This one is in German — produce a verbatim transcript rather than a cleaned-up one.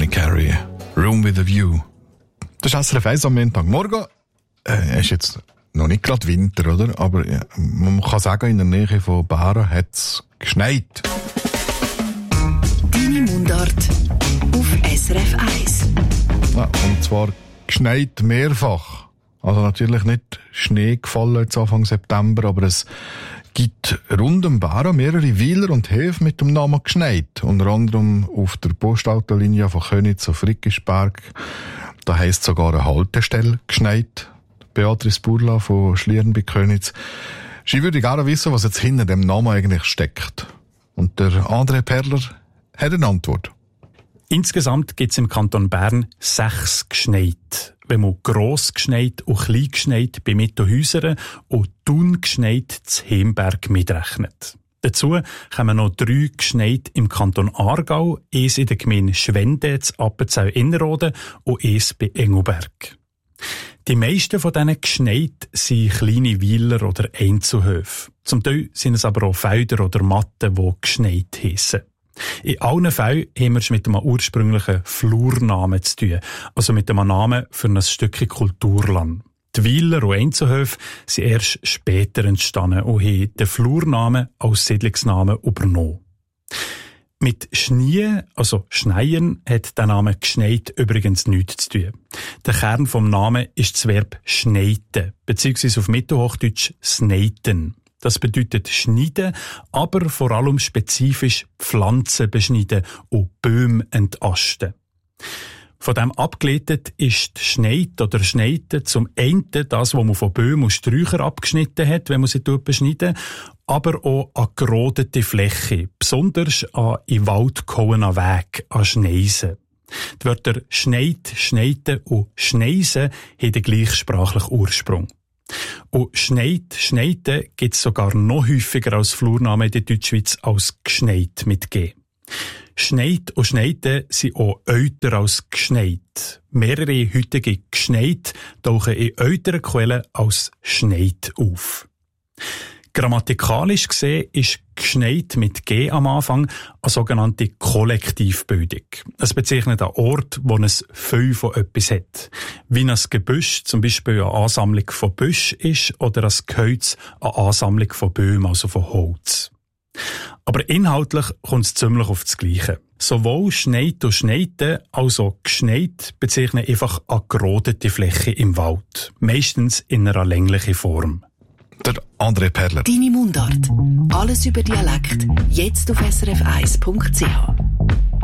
Johnny Carey, Room with a View. Das ist S R F eins am Montagmorgen. Es äh, ist jetzt noch nicht gerade Winter, oder? Aber ja, man kann sagen, in der Nähe von Bären hat es geschneit. Deine Mundart auf S R F eins. Ja, und zwar geschneit mehrfach. Also natürlich nicht Schnee gefallen jetzt Anfang September, aber es gibt rund um Bären mehrere Weiler und Häfen mit dem Namen geschneit. Unter anderem auf der Postautolinie von Köniz auf Frickischberg. Da heisst sogar eine Haltestelle geschneit. Beatrice Burla von Schlieren bei Köniz. Sie würde gerne wissen, was jetzt hinter dem Namen eigentlich steckt. Und der André Perler hat eine Antwort. Insgesamt gibt es im Kanton Bern sechs Geschneit. Wenn man gross geschneit und klein geschneit bei Mittenhäusern und dun geschneit zu Hemberg mitrechnet. Dazu kommen noch drei Geschneit im Kanton Aargau, eins in der Gemeinde Schwende, zu Appenzell-Innerrhoden und eins bei Engelberg. Die meisten von diesen Geschneit sind kleine Weiler oder Einzelhöfe. Zum Teil sind es aber auch Felder oder Matten, die Geschneit heissen. In allen Fällen haben wir es mit einem ursprünglichen Flurnamen zu tun, also mit einem Namen für ein Stückchen Kulturland. Die Weiler und Einzelhöfe sind erst später entstanden und haben den Flurnamen als Siedlungsnamen übernommen. Mit Schnee, also Schneien, hat der Name Geschneit übrigens nichts zu tun. Der Kern vom Namen ist das Verb schneiten, beziehungsweise auf Mittelhochdeutsch sneiten. Das bedeutet schneiden, aber vor allem spezifisch Pflanzen beschneiden und Bäume entasten. Von dem abgeleitet ist Schneid oder Schneiten zum einen das, was man von Bäumen und Sträuchern abgeschnitten hat, wenn man sie beschneiden, aber auch an gerodete Fläche, besonders an in Wald gehauenen Weg, an Schneisen. Die Wörter Schneid, Schneiten und Schneisen haben den gleichsprachlichen Ursprung. Und Schneid, Schneiten gibt es sogar noch häufiger als Flurnamen in der Deutschschweiz als Geschneit mit G. Schneid und Schneiten sind auch älter als Geschneit. Mehrere heutige Geschneit tauchen in älteren Quellen als Schneid auf. Grammatikalisch gesehen ist Geschneit mit G am Anfang eine sogenannte Kollektivbildung. Es bezeichnet einen Ort, wo ein viel von etwas hat. Wie ein Gebüsch zum Beispiel eine Ansammlung von Büsch ist oder ein Gehölz eine Ansammlung von Bäumen, also von Holz. Aber inhaltlich kommt es ziemlich auf das Gleiche. Sowohl Schneid und Schneiten als auch Geschneit bezeichnen einfach eine gerodete Fläche im Wald. Meistens in einer länglichen Form. Der André Perler. Deine Mundart. Alles über Dialekt. Jetzt auf S R F eins Punkt C H.